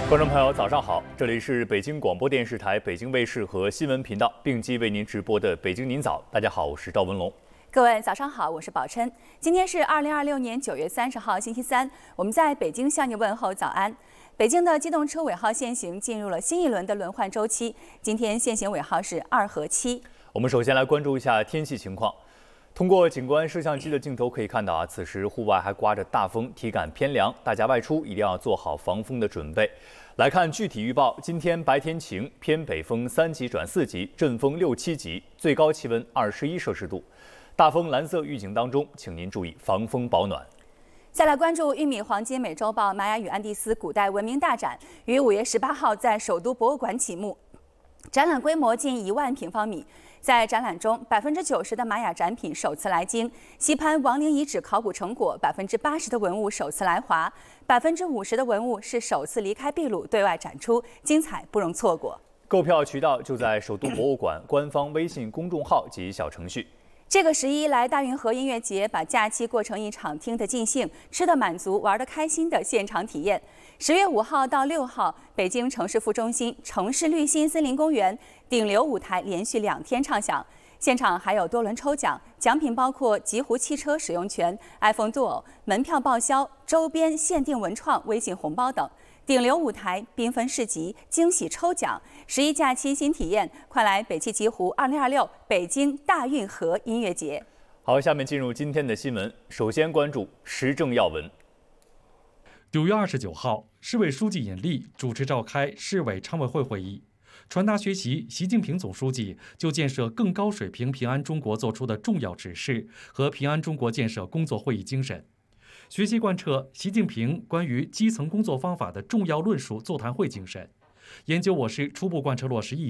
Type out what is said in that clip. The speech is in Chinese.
观众朋友，早上好！这里是北京广播电视台北京卫视和新闻频道并机为您直播的《北京您早》。大家好，我是赵文龙。 各位早上好，我是宝琛。今天是2026年9月30号，星期三。我们在北京向您问候早安。北京的机动车尾号限行进入了新一轮的轮换周期，今天限行尾号是2和7。 我们首先来关注一下天气情况。通过景观摄像机的镜头可以看到此时户外还刮着大风，体感偏凉，大家外出一定要做好防风的准备。来看具体预报，今天白天晴，偏北风3级转4级，阵风6、7级，最高气温21摄氏度。大风蓝色预警当中，请您注意防风保暖。 再来关注玉米黄金美洲豹玛雅与安第斯古代文明大展，于5月18号在首都博物馆启幕，展览规模近1万平方米。在展览中，90%的玛雅展品首次来京，西潘亡灵遗址考古成果80%的文物首次来华，50%的文物是首次离开秘鲁对外展出，精彩不容错过。 购票渠道就在首都博物馆官方微信公众号及小程序。 这个11来大运河音乐节，把假期过成一场听得尽兴、吃得满足、玩得开心的现场体验。10月5号到6号，北京城市副中心、城市绿心森林公园顶流舞台连续2天唱响，现场还有多轮抽奖，奖品包括极狐汽车使用权、iPhone Duo、门票报销、周边限定文创微信红包等。顶流舞台、缤纷市集、惊喜抽奖，11假期新体验，快来北汽极狐2026北京大运河音乐节。 好，下面进入今天的新闻，首先关注时政要闻。 9月29号，市委书记尹力主持召开市委常委会会议，传达学习习近平总书记就建设更高水平平安中国作出的重要指示和平安中国建设工作会议精神。学习贯彻习近平关于基层工作方法的重要论述座谈会精神，研究我市初步贯彻落实